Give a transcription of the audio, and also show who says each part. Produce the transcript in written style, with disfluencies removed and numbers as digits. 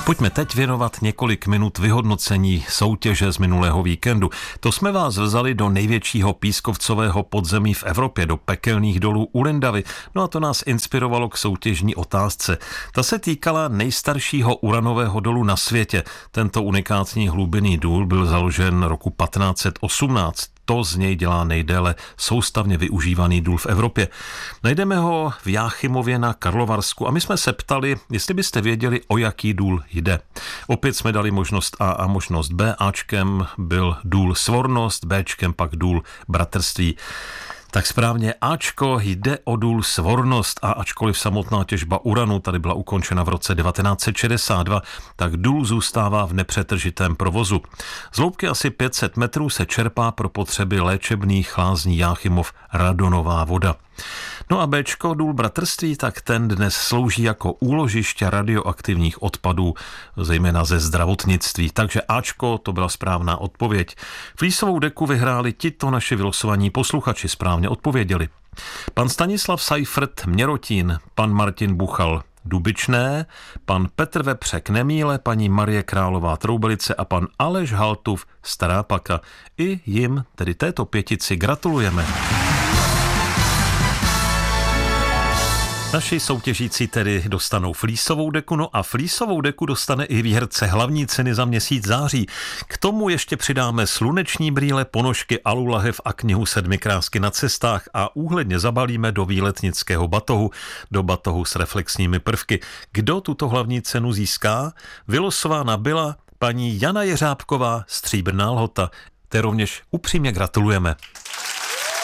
Speaker 1: Pojďme teď věnovat několik minut vyhodnocení soutěže z minulého víkendu. To jsme vás vzali do největšího pískovcového podzemí v Evropě, do pekelných dolů u Lindavy. No a to nás inspirovalo k soutěžní otázce. Ta se týkala nejstaršího uranového dolu na světě. Tento unikátní hlubinný důl byl založen roku 1518. To z něj dělá nejdéle soustavně využívaný důl v Evropě. Najdeme ho v Jáchymově na Karlovarsku a my jsme se ptali, jestli byste věděli, o jaký důl jde. Opět jsme dali možnost A a možnost B. Ačkem byl důl Svornost, Bčkem pak důl Bratrství. Tak správně, Ačko, jde o důl Svornost a ačkoliv samotná těžba uranu tady byla ukončena v roce 1962, tak důl zůstává v nepřetržitém provozu. Z hloubky asi 500 metrů se čerpá pro potřeby léčebných lázní Jáchymov radonová voda. No a Bčko, důl Bratrství, tak ten dnes slouží jako úložiště radioaktivních odpadů, zejména ze zdravotnictví. Takže Ačko, to byla správná odpověď. Flísovou deku vyhráli tito naši vylosovaní posluchači, správně odpověděli. Pan Stanislav Seifert Měrotín, pan Martin Buchal Dubičné, pan Petr Vepřek Nemíle, paní Marie Králová Troubelice a pan Aleš Haltův Stará Paka. I jim, tedy této pětici, gratulujeme. Naši soutěžící tedy dostanou flísovou deku, no a flísovou deku dostane i výherce hlavní ceny za měsíc září. K tomu ještě přidáme sluneční brýle, ponožky, alulahev a knihu 7 krásky na cestách a úhledně zabalíme do výletnického batohu, do batohu s reflexními prvky. Kdo tuto hlavní cenu získá? Vylosována byla paní Jana Jeřábková, Stříbrná lhota. Té rovněž upřímně gratulujeme.